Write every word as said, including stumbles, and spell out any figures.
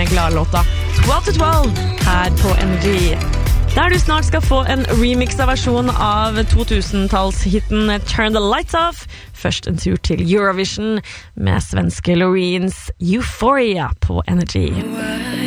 gladlåta twelve to twelve her på Energy. Der du snart skal få en remix-versjon av to-tusen-tallshitten Turn the Lights Off. Først en tur til Eurovision med svenske Loreens Euphoria på Energy.